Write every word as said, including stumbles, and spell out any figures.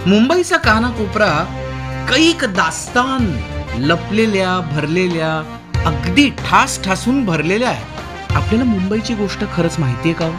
मुंबईचा कानाकोपरा कैक दास्तान लपलेल्या भरलेल्या अगदी ठास ठासून भरलेल्या आहे. आपल्याला मुंबईची गोष्ट खरंच माहितीये का?